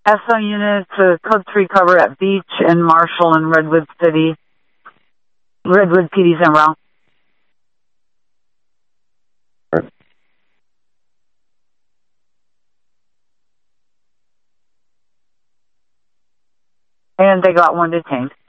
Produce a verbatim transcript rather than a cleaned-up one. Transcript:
S O unit to code three cover at Beach and Marshall and Redwood City. Redwood P D's en route. And they got one detained.